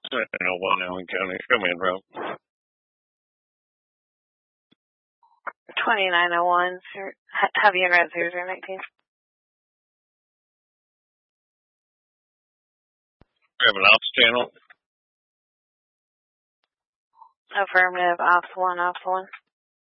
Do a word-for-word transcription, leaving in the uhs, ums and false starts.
know one Allen County. Come in, bro. twenty-nine oh one, heavy in red zero zero nineteen. We have an ops channel. Affirmative, ops one, ops one.